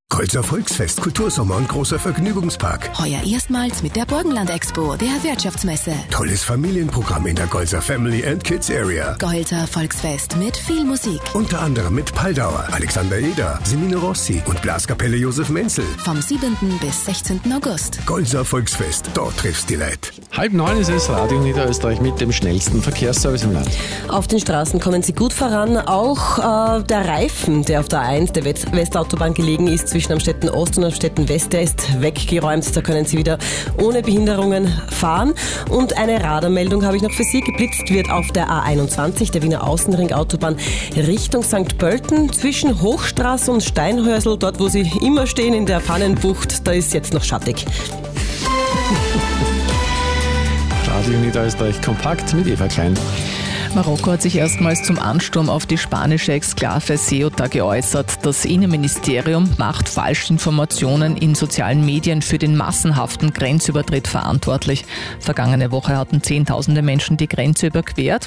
Golzer Volksfest, Kultursommer und großer Vergnügungspark. Heuer erstmals mit der Burgenland Expo, der Wirtschaftsmesse. Tolles Familienprogramm in der Golzer Family and Kids Area. Golzer Volksfest mit viel Musik. Unter anderem mit Paldauer, Alexander Eder, Semino Rossi und Blaskapelle Josef Menzel. Vom 7. bis 16. August. Golzer Volksfest, dort triffst die Leute. 8:30 ist es, Radio Niederösterreich mit dem schnellsten Verkehrsservice im Land. Auf den Straßen kommen Sie gut voran. Auch der Reifen, der auf der A1 der Westautobahn gelegen ist, zwischen Amstetten Ost und Amstetten West, der ist weggeräumt. Da können Sie wieder ohne Behinderungen fahren. Und eine Radarmeldung habe ich noch für Sie. Geblitzt wird auf der A21, der Wiener Außenringautobahn, Richtung St. Pölten, zwischen Hochstraße und Steinhörsl, dort wo Sie immer stehen in der Pannenbucht, da ist jetzt noch schattig. Radio Niederösterreich kompakt mit Eva Klein. Marokko hat sich erstmals zum Ansturm auf die spanische Exklave Ceuta geäußert. Das Innenministerium macht Falschinformationen in sozialen Medien für den massenhaften Grenzübertritt verantwortlich. Vergangene Woche hatten Zehntausende Menschen die Grenze überquert.